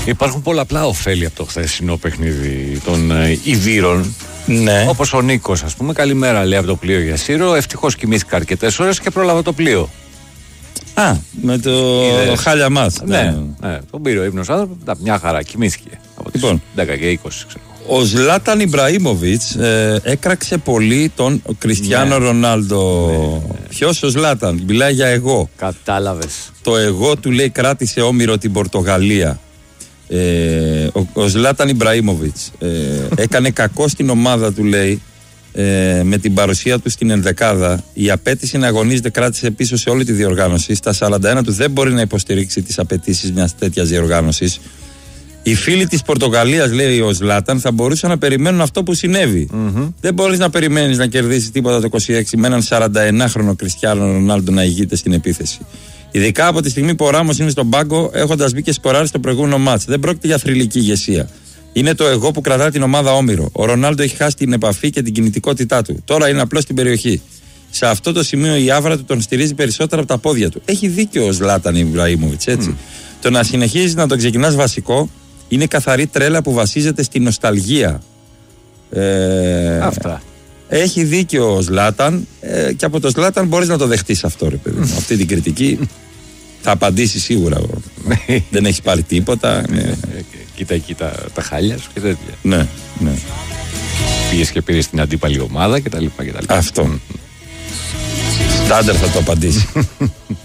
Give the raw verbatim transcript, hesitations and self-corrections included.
Υπάρχουν πολλαπλά ωφέλη από το χθεσινό παιχνίδι των ε, Ιδύρων. Ναι. Όπως ο Νίκος, ας πούμε. Καλημέρα, λέει από το πλοίο για Σύρο. Ευτυχώς κοιμήθηκα αρκετές ώρες και πρόλαβα το πλοίο. Α, με το Είδες. χάλια μας. Ναι, ναι, ναι. Τον πήρε ο ύπνος άνθρωπο. Μια χαρά, κοιμήθηκε. Από τις Λοιπόν. δέκα και είκοσι, ξέρω. Ο Ζλάταν Ιμπραήμοβιτς ε, έκραξε πολύ τον Κριστιάνο Ναι. Ρονάλντο. Ναι, ναι. Ποιος ο Ζλάταν, μιλάει για εγώ. Κατάλαβες. Το εγώ του, λέει, κράτησε όμηρο την Πορτογαλία. Ε, ο, ο Ζλάταν Ιμπραήμοβιτς ε, έκανε κακό στην ομάδα του, λέει, ε, με την παρουσία του στην ενδεκάδα. Η απέτηση να αγωνίζεται κράτησε πίσω σε όλη τη διοργάνωση. Στα σαράντα ένα του δεν μπορεί να υποστηρίξει τις απαιτήσεις μιας τέτοιας διοργάνωσης. Οι φίλοι της Πορτογαλίας, λέει ο Ζλάταν, θα μπορούσαν να περιμένουν αυτό που συνέβη. Mm-hmm. Δεν μπορείς να περιμένεις να κερδίσεις τίποτα το είκοσι έξι με έναν σαρανταενάχρονο Κριστιάνο Ρονάλντο να ηγείται στην επίθεση. Ειδικά από τη στιγμή που ο Ράμος είναι στον πάγκο, έχοντας μπει και σκοράρει στο προηγούμενο μάτς. Δεν πρόκειται για θρυλική ηγεσία. Είναι το εγώ που κρατά την ομάδα όμηρο. Ο Ρονάλντο έχει χάσει την επαφή και την κινητικότητά του. Τώρα είναι απλώς στην περιοχή. Σε αυτό το σημείο η άβρα του τον στηρίζει περισσότερα από τα πόδια του. Έχει δίκιο ο Ζλάταν Ιμπραήμοβιτς, έτσι. Mm. Το να συνεχίζεις να τον ξεκινάς βασικό είναι καθαρή τρέλα που βασίζεται στη νοσταλγία. Ε, Αυτά. Έχει δίκιο ο Ζλάταν ε, και από το Ζλάταν μπορείς να το δεχτείς αυτό, ρε παιδί μου. Αυτή την κριτική θα απαντήσει σίγουρα. Δεν έχει πάρει τίποτα. Ναι. Κοίτα εκεί τα, τα χάλια σου και τέτοια. Ναι, ναι. Πήγες και πήρες την αντίπαλη ομάδα κτλ. Αυτό. Στάντερ θα το απαντήσει.